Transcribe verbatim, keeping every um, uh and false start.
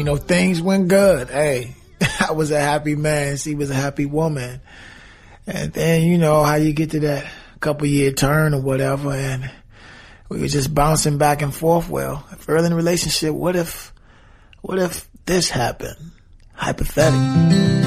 you know, things went good. Hey, I was a happy man. She was a happy woman. And then, you know, how you get to that couple year turn or whatever, and we were just bouncing back and forth. Well, if early in the relationship, what if, what if this happened? Hypothetically.